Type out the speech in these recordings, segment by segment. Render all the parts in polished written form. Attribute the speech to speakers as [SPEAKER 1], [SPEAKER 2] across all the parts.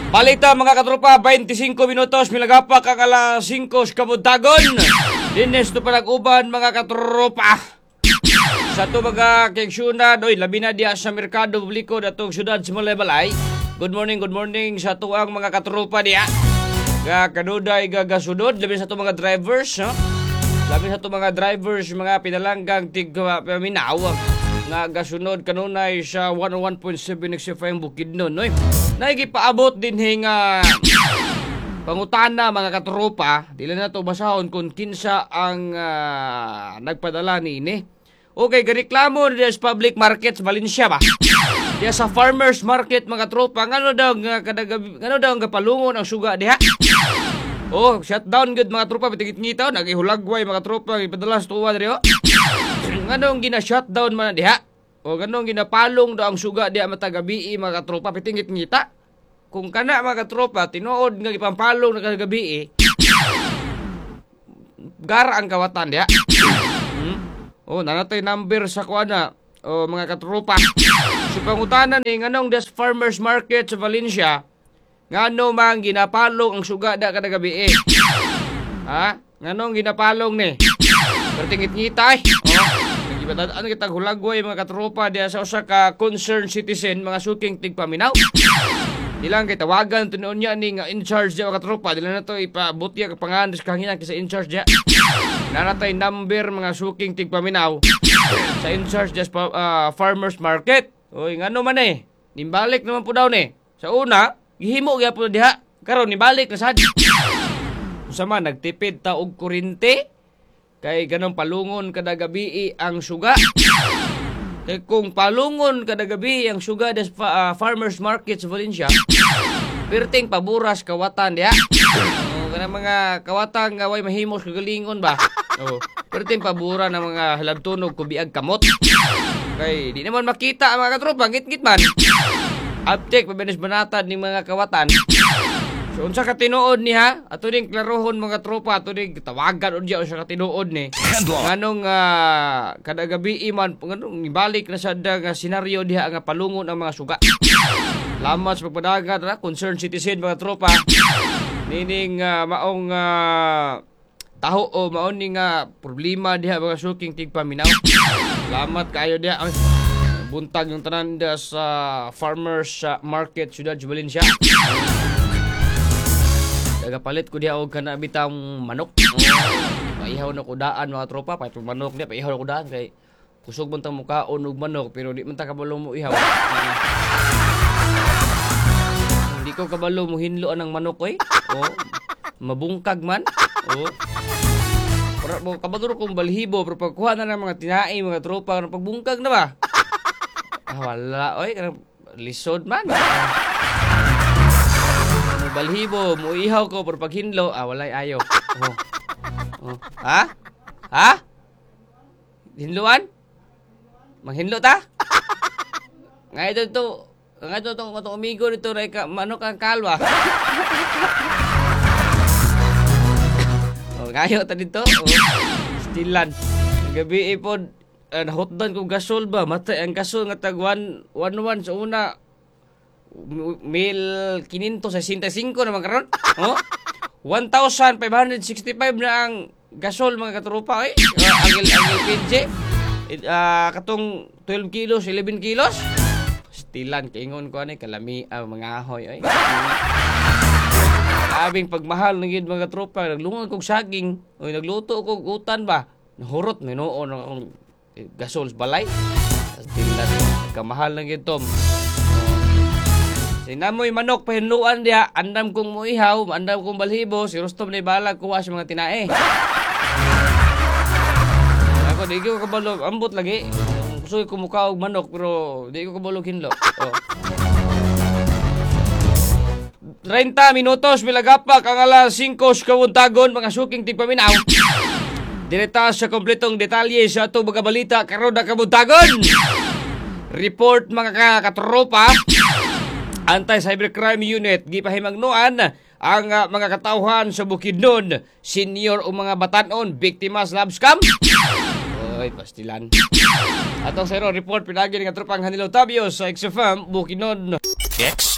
[SPEAKER 1] Balita mga katropa, 25 minutos, milagapak ang alas 5 kabuntagon. Dines to panag-uban mga katropa. Sa ito mga keksyonan, labi na diya sa merkado publiko datong syudad sa Balay. Good morning sa ito ang mga katropa diya. Kanuday gagasudod, labi sa ito mga drivers, no? Labi sa ito mga drivers, mga pinalanggang tig-paminaw. Nga gasunod kanunay sa 101.7 XFM Bukidnon, no? Naigipaabot din nga pangutana mga katropa, dili na to basahon kung kinsa ang nagpadala ni ini. Okay, gareklamo sa public market sa Valencia ba? Diya sa farmers market mga katropa, ngano daw ang kapalungon ang suga diha? Oh, shutdown gud mga tropa, bitigit ngitaw, nagihulagway mga tropa, ipadala sa tuwa diri. Nganong gina-shutdown man diha? O nganong ginapalong daw ang suga diha matagabi mga katropa, pitingit ngita? Kung kana mga katropa, tinuod nga ipampalong na kagabi gara ang kawatan diha. O nanatay number sa kuana o mga katropa. So pangutanan ni nganong des farmers market sa Valencia, ngano mang ginapalong ang suga diha kadagabi Ha? Nganong ginapalong ni? Pertingit ngita ano kitang hulagway mga katropa diya sa usa ka concerned citizen mga suking tigpaminaw. Ilang kay tawagan tinuon niya ni nga in charge diya mga katropa, dila na to ipabutya ka pangalan sa kahinan sa in charge diya. Nanatay number mga suking tigpaminaw sa in charge diya farmers market. Oy ngano man nimbalik naman po daw ni. Sa una gihimo gyapon diha, karon nibalik na sad. Usa man nagtipid ta og kuryente. Kay ganong palungon kada gabi ang suga. Kay kung palungon kada gabi ang suga des farmers market sa Valencia, perting paburas kawatan diha. Kanang mga kawatan nga way mahimos kagalingon ba. Perting pabura ng mga halagtunog kubiag kamot. Kay di naman makita ang mga katropa, ngit-ngit man. Uptake pabenes banatad ni mga kawatan. So, unsa ka tinuod ni ha? Ato ning klarohon mga tropa, ato ning tawagan unja unsa ka tinuod ni. Nganong kada gabi man nganong ibalik na sa nga senaryo diha nga palungon ang mga suga. Lamat sa pagpadagan na concerned citizen mga tropa. Nining maong taho o maong ning problema diha mga suking tigpaminaw. Lamat kayo diha. Buntag yung tanan sa farmers market Ciudad Valencia. Nagapalit ko diha og kana bitang manok. Paihaw na ko daan mga tropa, paihaw manok diha, paihaw na ko daan kay kusog man ta mukaon og manok pero di man ta kabalo mo ihaw. Hindi ko kabalo mo hinlo ang manok mabungkag man. Para mo kabalo kong balhibo pero pagkuha na ng mga tinae mga tropa pagbungkag na ba? Wala lisod man. Balhibo, muihaw ko pero paghinlo, walay ayo. Ha? Hinluan? Manghinlo ta? Ngayon to amigo nito ray ka manok ang kalwa. Ngayon ta dito. Stilan. Gabi ipod nahotdan ko gasol ba? Matay ang gasol nga tag 111 sa una. 1,565 naman karon. 1,565 na ang gasol mga katropa ang PNG. Katong 12 kilos, 11 kilos. Stilan kaingon ko kalami mga ahoy abing pagmahal ng mga tropa, naglungon kog saging, nagluto kog utan ba. Nahurot minuon akong gasol balay. Stilan kamahal ng tom. Sinamoy manok pahinluan diha, andam kong muihaw, andam kong balhibo, si Rustom na ibalag kuha sa mga tinae. Ako, di ko kabalo, ambot lagi. Gusto ko mukha og manok, pero di ko kabalo hinlo. 30 minutos, milagapak ang alas 5 kabuntagon, mga suking tigpaminaw. Direta sa kompletong detalye sa ito mga balita, karon na kabuntagon. Report mga katropa. Anti-Cybercrime Unit gipahimangnuan ang mga katawhan sa Bukidnon, senior o mga batanon biktima sa love scam. Oy, pastilan. Atong zero report pinagi nga tropang Hanilo Tabio sa XFM Bukidnon.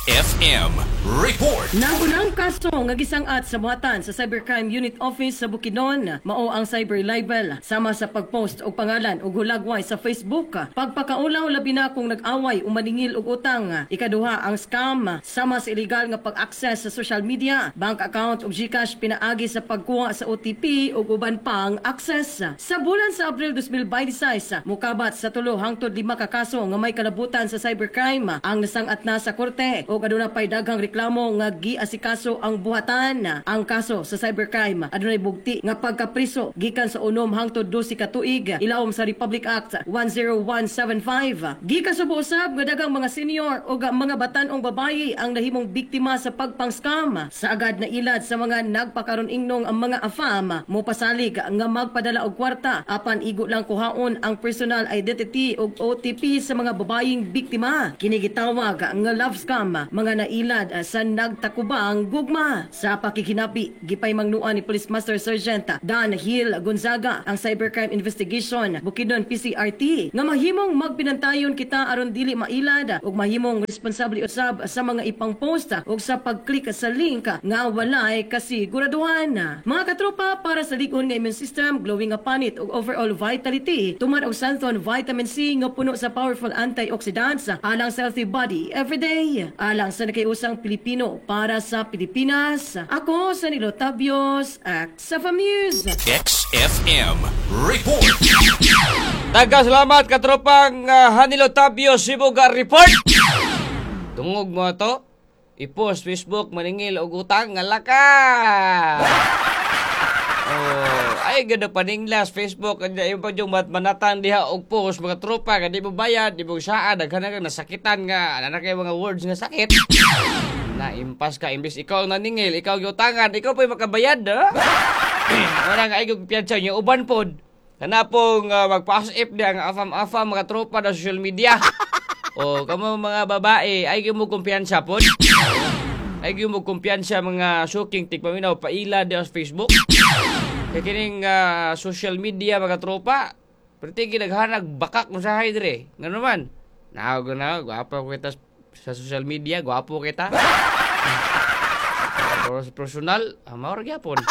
[SPEAKER 2] XFM Report.
[SPEAKER 3] Nagunang kaso nga gisangat sa buhatan sa Cybercrime Unit Office sa Bukidnon mao ang cyber libel sama sa pagpost og pangalan ug hulagway sa Facebook, pagpakaulaw labi na kung nag-away o maningil og utang, ikaduha ang scam sama sa illegal nga pag-access sa social media, bank account ug GCash pinaagi sa pagkuha sa OTP ug uban pang access. Sa bulan sa Abril 2026, mukabat sa 3 hangtod 5 ka kaso nga may kalabutan sa cybercrime ang nasangat na sa korte ug aduna pay daghang reklamo nga giasikaso ang buhatan. Ang kaso sa cybercrime adunay bugti nga pagkapriso gikan sa 6 hangtod 12 ka tuig ilawom sa Republic Act 10175. Gikasubo usab nga daghang mga senior o mga batan-ong babayi ang nahimong biktima sa pagpang-scam. Sa agad na ilad sa mga nagpakaron ingnog ang mga afam mopasalig nga magpadala og kwarta apan igo lang kuhaon ang personal identity ug OTP sa mga babaying biktima. Kini gitawag nga love scam, mga nailad sa nagtakubang gugma. Sa pakikinapi gipay mangnuan ni Police Master Sergeant Dan Hill Gonzaga ang Cybercrime Investigation Bukidnon PCRT nga mahimong magpinantayon kita aron dili mailad ug mahimong responsable usab sa mga ipang post ug sa pag-click sa link nga walay kasiguraduhan. Mga katropa, para sa ligon nga immune system, glowing nga panit ug overall vitality, tuman og Santon Vitamin C nga puno sa powerful antioxidants alang sa healthy body everyday. Alang sa nakiusang Pilipino para sa Pilipinas, ako sa Nilo Tabios at sa Famuse.
[SPEAKER 2] XFM Report.
[SPEAKER 1] Salamat katropang Hanilo Tabio Sibuga Report. Tungog mo to, i-post Facebook maningil og utang nga laka. Ay ganda paninglas Facebook kanya yung pagyong manatan diha og post mga tropa kadi mo bayad di mo saan daghan nga nasakitan nga ana kay mga words nga sakit. Naimpas ka imbis ikaw ang naningil, ikaw giutangan, ikaw po'y makabayad ha. Wala nga ay piyansa niyo uban pod. Kana pong magpa-if dia nga afam mga tropa sa social media. O kamo mga babae ay gyud mo kumpiyansa pod. Ay gyud mo kumpiyansa mga suking tigpaminaw paila di sa Facebook. Kaya kining social media mga tropa, perti ginaghanag bakak mo sa dire. Nga naman, gwapo kita sa social media, gwapo kita. Pero sa personal, maor gyapon.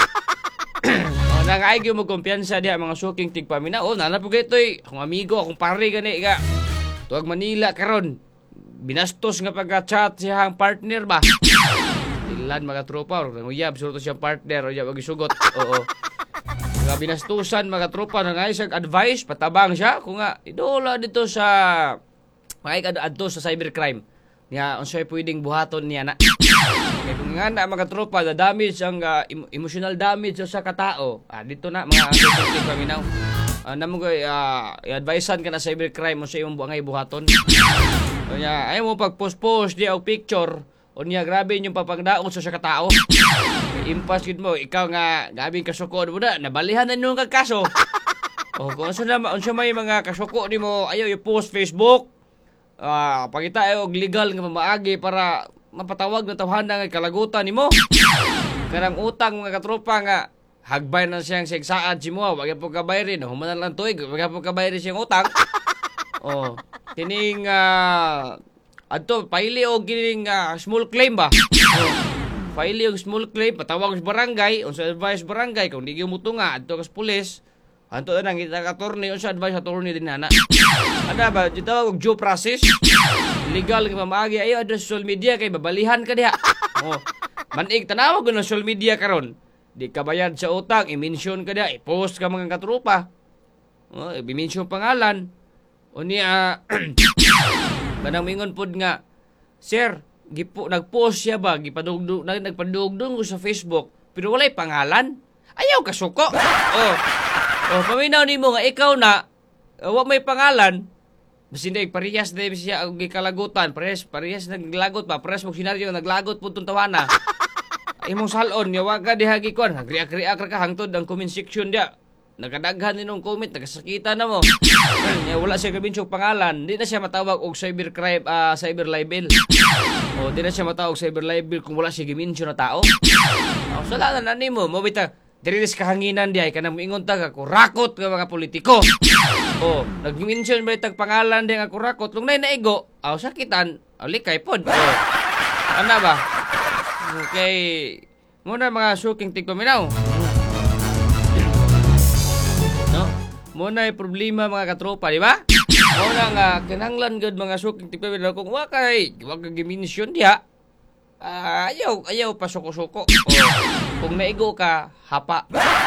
[SPEAKER 1] Nangay gyud mo kumpiyansa diha mga suking tigpamina. Nanap ko ito'y akong amigo, akong pare gani ka. Tuwag Manila karon. Binastos nga pagka-chat siyang partner ba? Ilan mga tropa, uyab suruto siyang partner, uyab magisugot. Oo. Nga binastusan mga tropa na nga isang advice, patabang siya kung nga idola dito sa mga adto sa cybercrime nga unsay pwedeng buhaton niya na. Okay, kung nga na mga tropa na damage ang emotional damage sa katao, dito na mga susunod paminaw. Namo ko i-advisean ka na cybercrime unsay imong buangay buhaton. Kanya ay mo pag-post di og picture unya grabe yung papagdaot sa katao. Impas gid mo ikaw nga gabing kasukod mo na nabalihan na nung kagkaso. Kung unsa may mga kasuko nimo ayaw i-post Facebook. Pangita ay og legal nga mamaagi para mapatawag na tawhana nga kalagutan nimo. Karang utang mga katropa nga hagbay na siyang sigsaad si mo wag po kabayrin human lang tuig wag po kabayrin siyang utang. Tining adto paili og kining small claim ba. Paili og small claim patawag sa barangay unsa advice barangay kung di gyud mutunga adto kas pulis anto na kita ka attorney unsa advice attorney din ana. Ada ba dito og due process legal nga mamaagi ayo sa social media kay babalihan ka diha. Manig tanawag ko na social media karon. Di ka bayad sa utang, i-mention ka diha, i-post ka mga katrupa. I-mention pangalan. Unya kanang mingon pod nga, sir, nag-post siya ba, nagpadugdong ko sa Facebook, pero walay pangalan. Ayaw ka suko. Paminaw nimo nga ikaw na wa may pangalan. Basta hindi, parehas na siya ang gikalagutan. Parehas naglagot pa. Parehas mong senaryo naglagot po itong tawana. Imong salon, yawa ka dihagi ko. Nagriak-riak ka hangtod ang comment section dia. Nagkadaghan ninong comment, nagkasakita na mo. Wala siya kabinsong pangalan. Di na siya matawag og cybercrime, cyber libel. Di na siya matawag cyber libel kung wala siya giminso na tao. Salanan na nimo, mabita. Dirilis kahanginan di ay kanang moingon ta ka kurakot nga mga politiko. Nag-mention ba itag pangalan di nga kurakot. Nung naigo, sakitan, likay pod. Ana ba? Okay. Muna mga suking tigpaminaw. No? Muna yung problema mga katropa, di ba? Muna nga, kinanglan gud mga suking tigpaminaw. Kung wakay gimisyon diha, ayaw pa suko-suko. Kung naigo ka, hapa.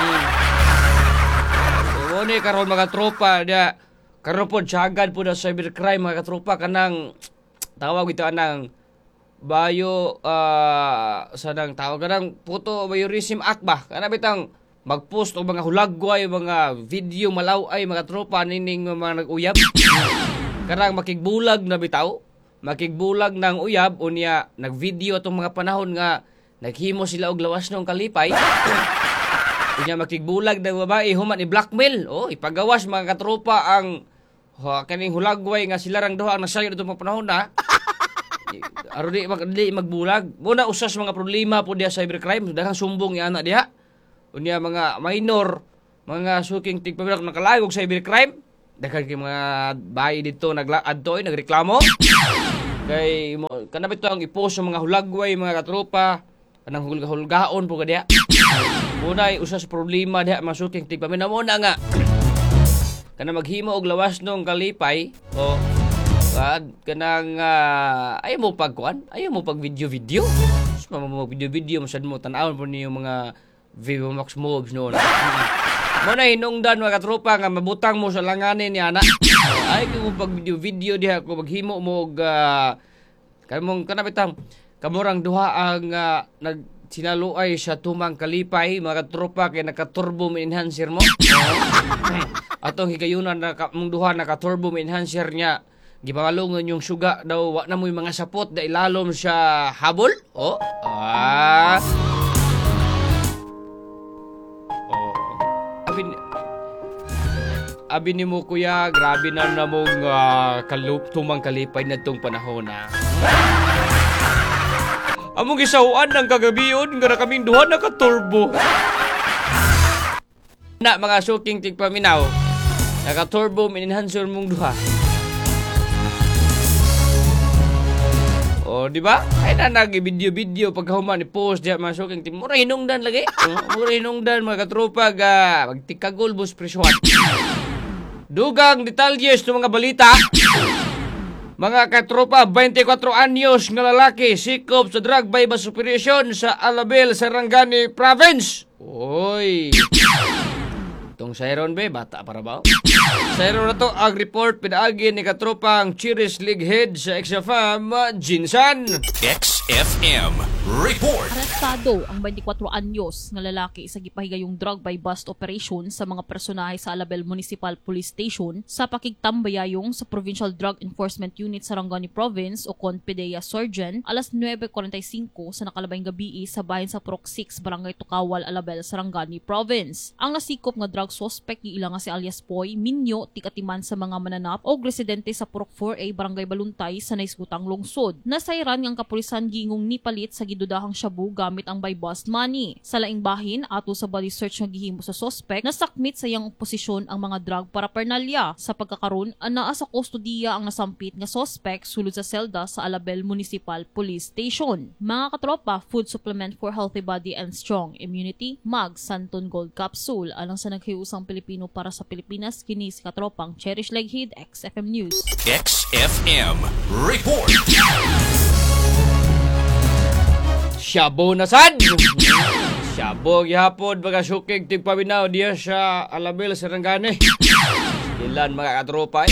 [SPEAKER 1] Muna yung karoon mga tropa, diya, karoon po, tsagan po na cybercrime mga katropa, kanang, tawag ito anang, bayo sanang tawag kanang Photo Voyeurism Act ba kana bitang magpost og mga hulagway mga video malaw-ay mga tropa nining mga nag-uyab kanang makigbulag na bitaw makigbulag ng uyab unya nagvideo atong mga panahon nga naghimo sila og lawas nung kalipay unya makigbulag ng babae human i blackmail ipagawas mga katropa ang kaning hulagway nga sila rang duha ang nasayod atong mga panahon na aro di magbulag. Muna usas mga problema po diya cybercrime, daghang sumbong ni ana diha. Unya mga minor, mga suking tigpabilak nakalayog cybercrime. Daghang mga bayi dito naglaadto nagreklamo. Kay kanabit to ang i-post sa mga hulagway, mga katropa, kanang hulgaon po kadiya. Muna usas problema diha mga suking tigpaminaw muna nga. Kana maghimo og lawas nung kalipay o kanang ayaw mo pagkuan, ayaw mo pag video-video. Mo video-video masad mo tan-awon po niyo mga Vivo Max moves noon. Mo na hinungdan mga katropa nga mabutang mo sa langanin ni ana. Ay mo pag video-video diha ko maghimo mo og kamong kanabitang kamurang duha ang nagsinaluay sa tumang kalipay mga katropa kay naka-turbo enhancer mo. Atong higayunan na mong duha naka-turbo enhancer niya. Gipangalungan yung suga daw wa na mo yung mga sapot da ilalom sa habol. Abi ni mo kuya, grabe na mong tumang kalipay na tong panahon na. Among gisawaan ng kagabiyon nga na kaming duha naka-turbo. Na mga suking tigpaminaw, naka-turbo enhancer mong duha. Di ba? Ay na nag-video-video pagkahuman ni post diya mga suking team. Mura hinungdan lagi. Mura hinungdan mga katropa magtikagol bus presyuhan. Dugang detalyes ng mga balita. Mga katropa, 24 anyos nga lalaki sikop sa drug bypass operation sa Alabel, Sarangani Province. Oy. Itong Sayron be, bata para ba? Sayron na to ang report pinaagi ni katropang Chiris League Head sa XFM, Jinsan.
[SPEAKER 2] XFM Report.
[SPEAKER 4] Arestado ang 24 anyos nga lalaki sa gipahigayong drug by bust operation sa mga personahe sa Alabel Municipal Police Station sa pakigtambayayong sa Provincial Drug Enforcement Unit sa Sarangani Province o CONPDEA Surgeon alas 9:45 sa nakalabayng gabi sa bahin sa Purok 6, Barangay Tukawal, Alabel, Sarangani Province. Ang nasikop nga drug suspect giila nga si alias Poy Minyo tikatiman sa mga mananap o residente sa Purok 4A, Barangay Baluntay sa Naisgutang Lungsod. Nasayran ng kapulisan gingong nipalit sa gidudahang shabu gamit ang by bust money. Sa laing bahin ato sa body search nga gihimo sa suspect, nasakmit sa iyang posisyon ang mga drug paraphernalia. Sa pagkakaron, anaa sa kustodiya ang nasampit nga suspect sulod sa selda sa Alabel Municipal Police Station. Mga katropa, food supplement for healthy body and strong immunity, Mag Santon Gold Capsule alang sa naghiusang Pilipino para sa Pilipinas, kini si katropang Cherish Leghid, XFM News.
[SPEAKER 2] XFM Report.
[SPEAKER 1] Shabu na sad! Shabu gihapon mga sukig tigpaminaw diya sa Alabel, Sarangani. Ilan mga katropa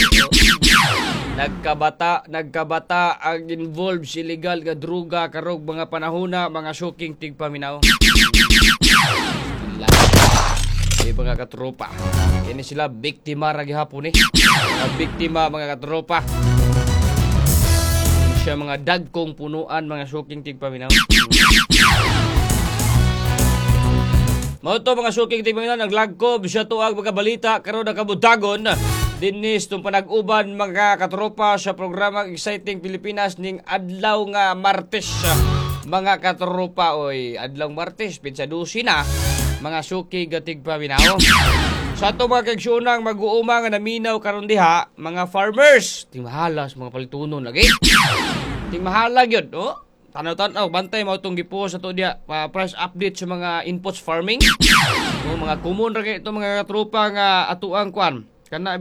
[SPEAKER 1] Nagkabata ang involved sa illegal nga druga karog mga panahona mga suking tigpaminaw. Mga katropa. Kini sila biktima ra gihapon Mga biktima mga katropa. Siya mga dagkong punuan mga suking tigpaminaw. Mao to mga suking tigpaminaw naglagkob siya tuag mga balita karon nakabutagon dinis tong panag-uban mga katropa sa programang Exciting Pilipinas ning adlaw nga Martes. Mga katropa adlaw Martes pinsa 12 na mga suki gatig paminaw. Sa ato mga kagsunang mag-uuma nga naminaw karon diha, mga farmers, ting mahalas mga palitunon lagi. Ting mahala gyud, tanaw-tanaw bantay mo itong gipost sa to diya price update sa mga inputs farming. O mga common ra kay ito mga katropa nga atuang kwan kana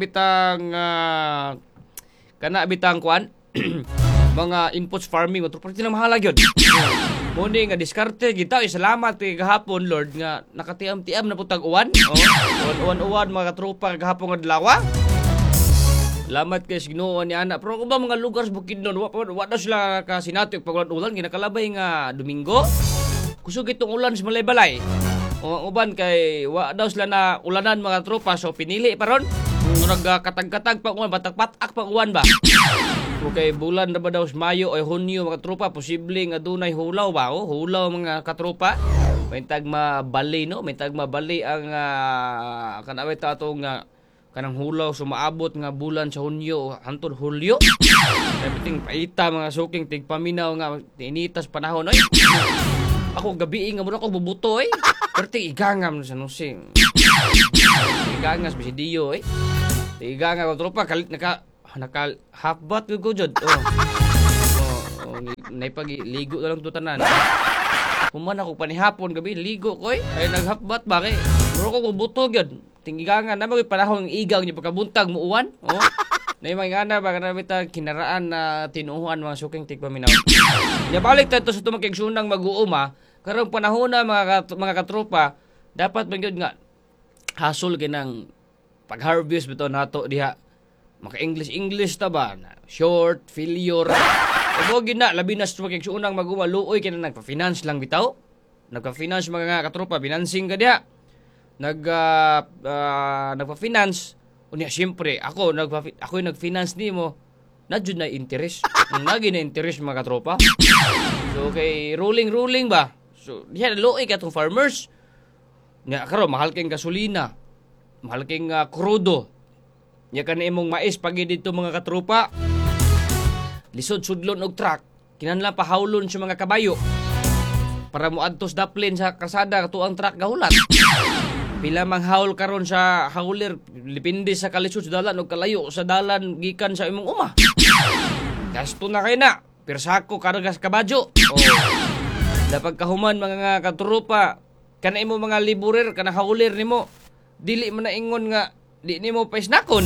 [SPEAKER 1] bitang kwan mga inputs farming mga tropa tinang mahalag yun. Muni nga diskarte kita salamat kay gahapon Lord nga nakatiam-tiam na putag uwan. Uwan mga katropa gahapon nga adlaw. Salamat kay Ginoo ni ana. Pero kung ba mga lugar sa Bukidnon, wa daw sila ka sinatok pag ulan ginakalabay nga Domingo. Kusog itong ulan sa balay-balay. O ang uban kay wa daw sila na ulanan mga tropa so pinili pa ron. Nagkatag-katag pa uwan, batak-patak pa uwan ba. Kung kay bulan na ba daw sa Mayo o Hunyo mga tropa, posible nga dunay hulaw ba? O, hulaw mga katropa. May tagma bali no, may tagma bali ang kanaway ta atong kanang hulaw sumaabot nga bulan sa Hunyo hangtod Hulyo. Everything paita mga suking tigpaminaw nga initas panahon oy. Ako gabi nga muna ako bubuto oy. Perti igangam sa nusing. Igangas bisidiyo oy. Iganga ko tropa kalit naka half-bath ko jud. Naipag-ligo na lang to tanan. Human ako panihapon gabi ligo ko ay nag-half-bath ba kay. Muro ko bubuto gyud. Tingigangan na mga panahon ng igaw niya pagkabuntag mo uwan. Na yung mga nga ba kanabita kinaraan na tinuuhan mga suking tigpaminaw. Nabalik tayo sa tumakig sunang mag-uuma. Karong panahon na mga katropa, dapat magyod nga hasol kinang pag-harvest bito nato diha. Maka-English ta ba? Short, failure. Ito gina, labi na sa tumakig sunang mag-uuma. Luoy kina nagpa-finance lang bitaw. Nagpa-finance mga katropa, financing ka diha. Nagpa-finance. Unya siyempre ako nag-finance nimo. Nadjud na interest. Nagi na interest mga katropa. So kay rolling ba. So diha loy ka tong farmers. Nya karon mahal kang gasolina. Mahal kang krudo. Nya kan imong mais pagi dito mga katropa. Lisod sudlon og truck. Kinahanglan pahawlon sa mga kabayo. Para mo adtos daplin sa kalsada katuang truck gahulat. Pila mang haul karon sa hauler depende sa kalisod sa dalan o kalayo sa dalan gikan sa imong uma. Gasto na kay na. Pirsako kargas kabadyo. Dapat kahuman mga katropa kana imo mga liburer kana hauler nimo dili man na ingon nga di nimo paisnakon.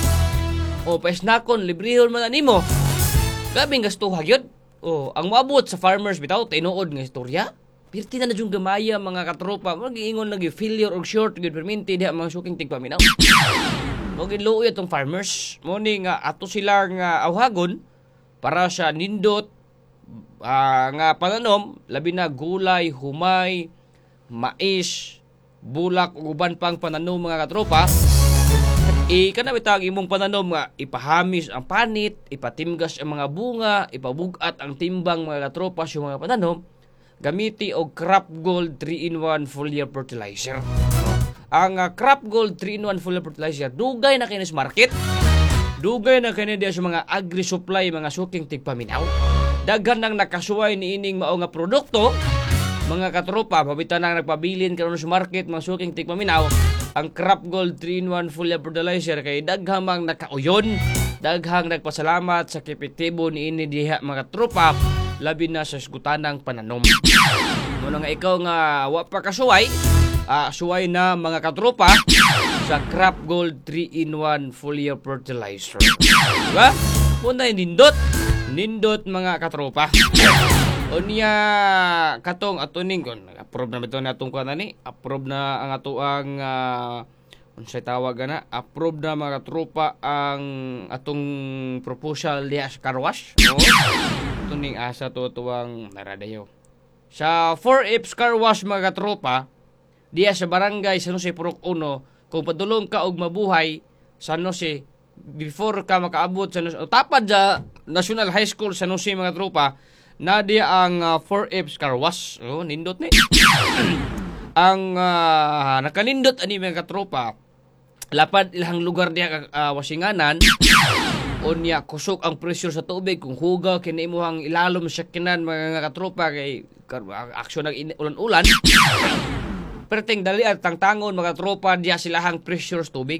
[SPEAKER 1] O paisnakon librehon man nimo. Gabing gasto hagyod. Ang moabot sa farmers bitaw tinuod nga istorya. Pirti na yung gamaya mga katropa. Mag-iingon lagi failure or short. Good perminti diha mga suking tigpaminaw. Mag-iluoy itong farmers. Muni nga ato sila nga awhagon para sa nindot nga pananom. Labi na gulay, humay, mais, bulak, uban pang pananom mga katropa. Kanabitag imong pananom nga ipahamis ang panit, ipatimgas ang mga bunga, ipabugat ang timbang mga katropa sa mga pananom. Gamiti og Crop Gold 3-in-1 foliar fertilizer. Ang Crop Gold 3-in-1 foliar fertilizer dugay na kinis market. Dugay na kini sa mga agri-supply mga suking tigpaminaw. Daghan nang nakasuway ni ining mao nga produkto. Mga katropa, pabitan nang nagpabilin karon sa market mga suking tigpaminaw. Ang Crop Gold 3-in-1 foliar fertilizer kay daghang mang nakauyon. Daghang nagpasalamat sa epektibo ni ini diha mga katropa. Labi na sa sigutanang pananom. Muna nga ikaw nga wa pa kasuway, suway na mga katropa sa Crop Gold 3-in-1 foliar fertilizer. Diba? Muna nindot mga katropa. Unya katong atuning kon approve na bitaw natong kuan ani, approve na ang atuang unsay tawag na, approve na mga katropa ang atong proposal diha sa carwash. Tuning asa tuwang naradayo. Sa 4F's Car Wash mga katropa, diya sa barangay San Jose Purok 1, kung padulong ka og mabuhay San Jose, before ka makaabot sa tapad sa National High School San Jose mga tropa, na diya ang 4F's Car Wash. Nindot ni. Ang nakanindot ani mga katropa, lapad ilang lugar diya wasinganan. Unya kusog ang pressure sa tubig kung hugaw kini imong ilalom sa kinan mga katropa kay aksyon nag ulan-ulan. Perting dali at tangtangon mga tropa diya silahang pressure sa tubig.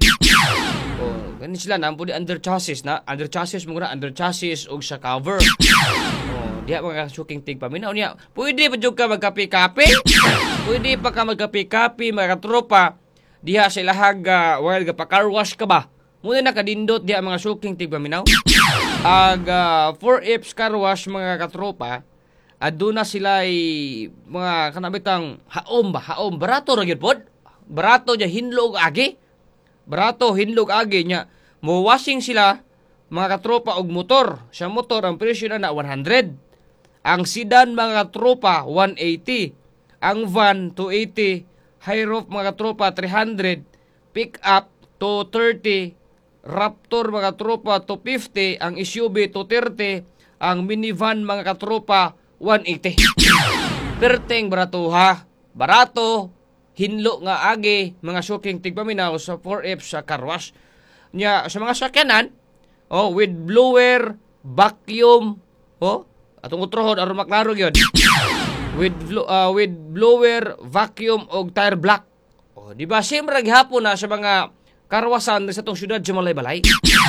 [SPEAKER 1] Ganun sila nampo di under chassis mo na under chassis og sa cover. Diya mga suking tigpaminaw niya. Pwede pa jud ka magkape-kape. Pwede pa ka magkape-kape mga katropa. Diha sa ilahag while pa-car wash ka ba? Muna nakadindot diha mga suking tigpaminaw. Ag 4Fs car wash mga katropa. Aduna sila mga kanabitang haom ba? Haom. Barato ra gyud pod. Barato niya hinlog agi. Barato hinlog agi niya. Mo washing sila mga katropa og motor. Sa motor ang presyo na 100. Ang sedan mga katropa 180. Ang van 280. High roof mga katropa 300. Pick up 230. Raptor mga katropa 250. Ang SUV 230. Ang minivan mga katropa 180. Perteng barato ha. Barato. Hinlo nga agi mga suking tigpaminaw sa 4F sa car wash. Nya sa mga sakyanan with blower, vacuum, atong utrohon aron maklaro gyud. With blower, vacuum og tire block. Di ba siyempre gihapon na sa mga karwasan sa tong syudad sa Malaybalay.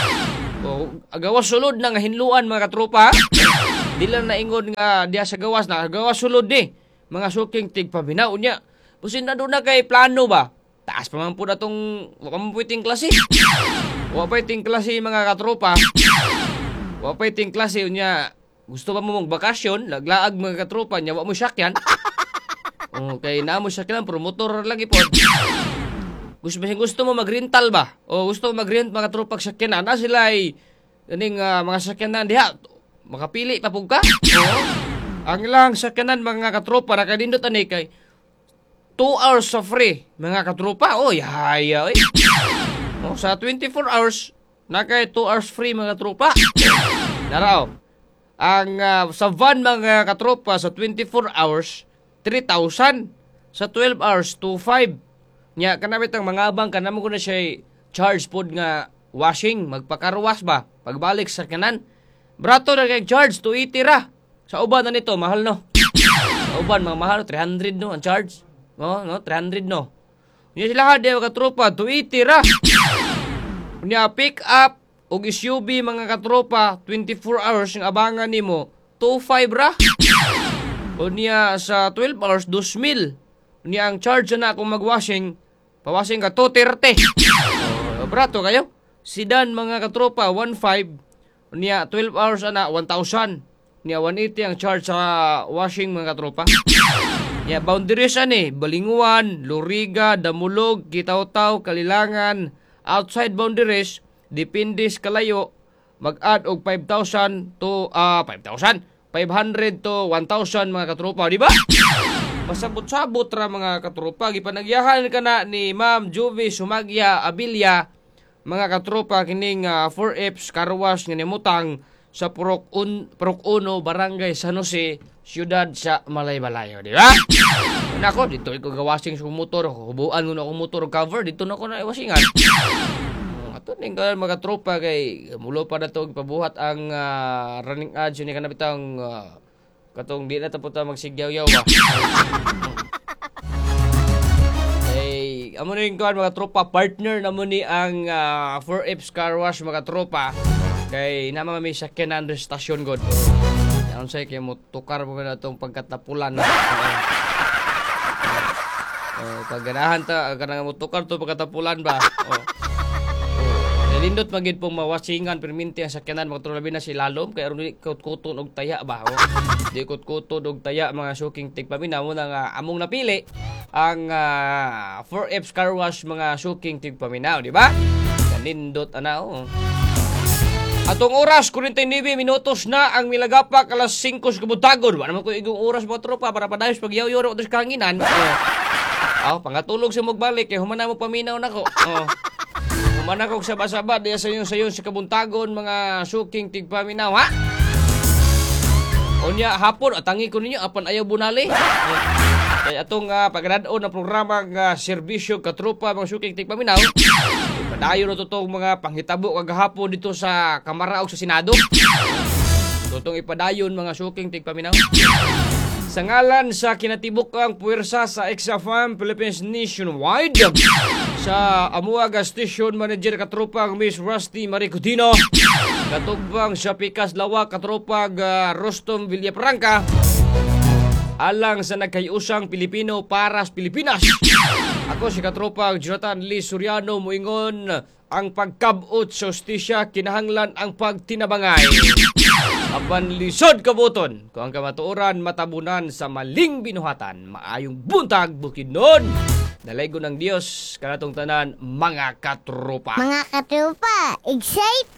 [SPEAKER 1] Gawas sulod na nga hinluan mga katropa. Di lang naingon nga diya sa gawas na gawas sulod ni mga suking tigpaminaw nya. Busin na doon na kay plano ba? Taas pa man po na itong wapampuiting klase. Wapaiting klase mga katropa. Wapaiting klase niya. Gusto pa mo mong bakasyon, laglaag mga katropa niya, wak mo sakyan. Kay na mo sakyan, promotor lagi po. Gusto mo mag-rental ba? O gusto mo mag-rent mga tropa sakyan na sila mga sakyanan diha. Makapili pa po ka? Ang ilang sakyanan mga katropa, nakadindot ani kay 2 hours sa free, mga katropa. Yaya, sa 24 hours, nakay 2 hours free, mga katropa. Naraw, ang sa van, mga katropa, sa 24 hours, 3,000. Sa 12 hours, 2,500. Nya, kanabit ang mga abang, kanamo ko na siya charge pod nga washing, magpakarwas ba? Pagbalik sa kanan. Brato na kay charge, 280 ra. Sa uban na nito, mahal no? Sa uban, mga mahal, 300 no, ang charge. 300 no. Nya sila hade mga katropa 280 ra. Nya pick up og SUV mga katropa 24 hours ang abangan nimo 25 ra. Unya sa 12 hours 2,000. Unya ang charge na kung magwashing pawashing ka 230. Brato kayo. Sedan mga katropa 1,500. Unya 12 hours ana 1,000. Unya 180 ang charge sa washing mga katropa. Boundaries Balinguan, Luriga, Damulog, Kitaw-Taw, Kalilangan, outside boundaries, depende sa kalayo, mag-add og 5,000 to 5,000, 500 to 1,000 mga katropa, di ba? Pasabot-sabot ra mga katropa, gipanagyahan ka na ni Ma'am Juvie Sumagya Abilia, mga katropa kining 4Fs Carwash nga nimutang sa Purok 1, Barangay San Jose, siyudad sa Malaybalay, di ba? Nako, dito ko gawasing sa motor, hubuan ko na akong motor cover, dito na ko na iwasingan. Ato ning mga tropa kay mulo pa na to pabuhat ang running ads ni kanabitang katong di na tapos magsigyaw-yaw ba. Amo ning mga tropa partner na mo ni ang 4Fs Car Wash mga tropa. Kay naman may sakyan under station god. Ano say kay mo tukar mo na tong pagkatapulan na. Paganahan ta kanang mo tukar to pagkatapulan ba. Nalindot magid pong mawasingan perminti ang sakyanan mga trolabi na si lalom kay aron kot-koton og taya ba. Di kot-koton og taya mga suking tigpaminaw mo nga among napili ang 4Fs Car Wash mga suking tigpaminaw, di ba? Nalindot ana Atong oras, 49 minutos na ang milagapak alas 5 sa kabutagon. Wala naman ko igong oras mga tropa para padayos pag-yaw-yaw o sa kanginan. Pangatulog sa magbalik, humana mo paminaw na ko. Humana ko sabad-sabad, diya sayon sa kabuntagon, mga suking tigpaminaw, ha? O niya, hapon, atangi ko ninyo, apan ayaw bunali. Kaya atong pagradon na programa ng serbisyo katropa, mga suking tigpaminaw, padayon na itong mga panghitabo kagahapon dito sa Kamara o sa Senado. Itong ipadayon mga suking tigpaminaw. Sa ngalan sa kinatibukang puwersa sa Exafam Philippines Nationwide, sa Amuaga Station Manager katropang Miss Rusty Maricodino, Katugbang sa Pikas Lawa katropag Rostom Villafranca alang sa nagkayusang Pilipino para sa Pilipinas. Ako si katropag Jonathan Lee Soriano moingon ang pagkabot sa hustisya kinahanglan ang pagtinabangay. Apan lisod kabuton kung ang kamatuoran matabunan sa maling binuhatan. Maayong buntag Bukidnon. Dalaygo ng Dios kanatong tanan mga katropa.
[SPEAKER 5] Mga katropa, excited!